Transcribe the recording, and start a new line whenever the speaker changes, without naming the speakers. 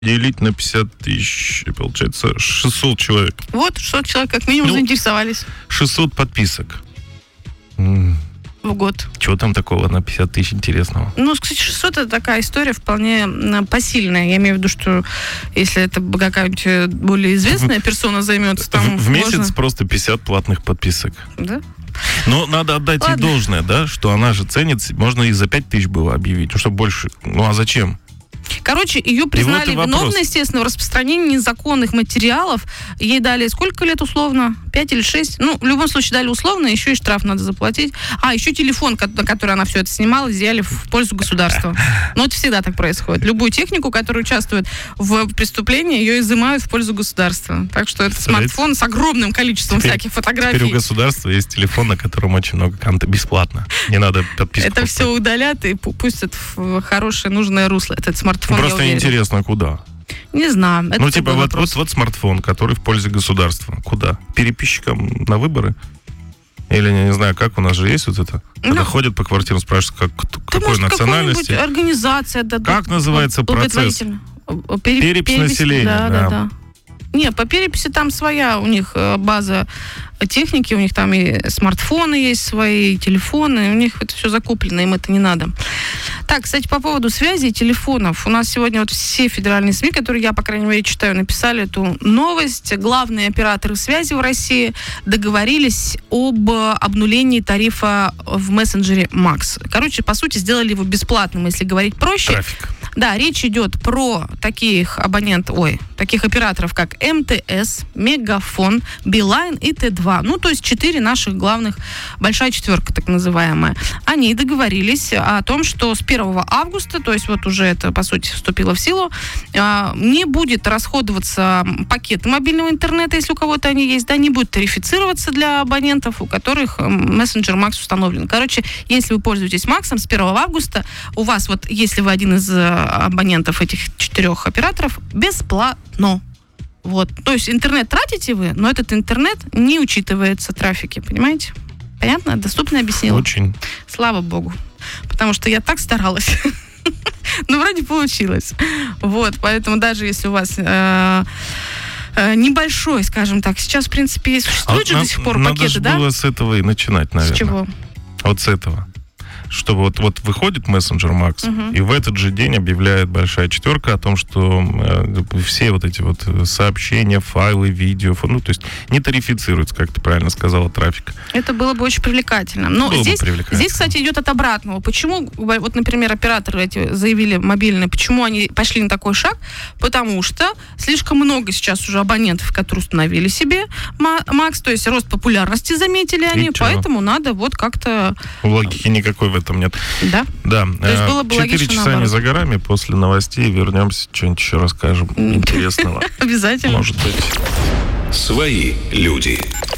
Делить на 50 тысяч, получается, 600 человек.
Вот, 600 человек как минимум заинтересовались.
600 подписок.
В год.
Чего там такого на 50 тысяч интересного?
Ну, кстати, 600 это такая история вполне посильная. Я имею в виду, что если это какая-нибудь более известная персона займется, там
в месяц просто 50 платных подписок.
Да?
Но надо отдать ей должное, да, что она же ценит, можно и за 5 тысяч было объявить, ну, чтобы больше, ну, а зачем?
Короче, ее признали виновной, естественно, в распространении незаконных материалов. Ей дали сколько лет условно? 5 или 6? Ну, в любом случае дали условно, еще и штраф надо заплатить. А, еще телефон, на который она все это снимала, изъяли в пользу государства. Но это всегда так происходит. Любую технику, которая участвует в преступлении, ее изымают в пользу государства. Так что это смартфон с огромным количеством всяких фотографий.
Теперь у государства есть телефон, на котором очень много контента бесплатно. Не надо подписку.
Это все удалят и пустят в хорошее, нужное русло. Этот смартфон.
Просто интересно, куда?
Не знаю.
Ну, типа, вот смартфон, который в пользу государства. Куда? Переписчикам на выборы? Или, не знаю, как у нас же есть вот это? Когда ходят по квартирам, спрашивают, какой национальности.
Организация.
Как называется процесс? Перепись населения.
Да. Не, по переписи там своя у них база техники, у них там и смартфоны есть свои, и телефоны, у них это все закуплено, им это не надо. Так, кстати, по поводу связи и телефонов. У нас сегодня вот все федеральные СМИ, которые я, по крайней мере, читаю, написали эту новость. Главные операторы связи в России договорились об обнулении тарифа в мессенджере Макс. Короче, по сути, сделали его бесплатным, если говорить проще.
Трафик.
Да, речь идет про таких операторов, как МТС, Мегафон, Билайн и Т2. Ну, то есть 4 наших главных, большая четверка, так называемая. Они договорились о том, что с 1 августа, то есть вот уже это, по сути, вступило в силу, не будет расходоваться пакеты мобильного интернета, если у кого-то они есть, да, не будет тарифицироваться для абонентов, у которых мессенджер Макс установлен. Короче, если вы пользуетесь Максом, с 1 августа у вас, вот, если вы один из абонентов этих 4 операторов, бесплатно. Вот. То есть интернет тратите вы, но этот интернет не учитывается в трафике, понимаете? Понятно? Доступно объяснила?
Очень.
Слава богу. Потому что я так старалась. Ну, вроде получилось. Вот, поэтому даже если у вас небольшой, скажем так, сейчас, в принципе, существуют же до сих пор пакеты, да?
Надо было с этого и начинать, наверное.
С чего?
Вот с этого. Чтобы вот выходит мессенджер Макс, и в этот же день объявляет большая четверка о том, что все вот эти вот сообщения, файлы, видео, ну, то есть не тарифицируется, как ты правильно сказала, трафик.
Это было бы очень привлекательно. Но здесь, кстати, идет от обратного. Почему, вот, например, операторы эти заявили мобильные, почему они пошли на такой шаг? Потому что слишком много сейчас уже абонентов, которые установили себе Макс, то есть рост популярности заметили они, поэтому надо вот как-то...
Логики никакой в этом нет.
Да?
Да.
То есть было бы
4 часа
наоборот.
не за горами, после новостей вернемся, что-нибудь еще расскажем интересного.
Обязательно.
Может быть.
Свои люди.